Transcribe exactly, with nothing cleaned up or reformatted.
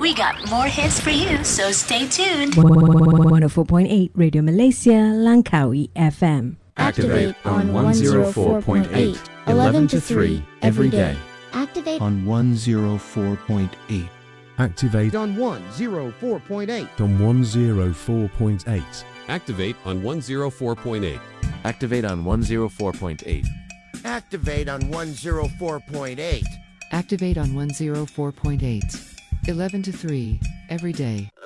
We got more hits for you, so stay tuned. one oh four point eight Radio Malaysia, Langkawi F M. Activate on one oh four point eight, eleven to three, every day. Activate on one oh four point eight. Activate on one oh four point eight. on one oh four point eight. Activate on one oh four point eight. Activate on one oh four point eight. Activate on one oh four point eight. Activate on one oh four point eight. eleven to three, every day.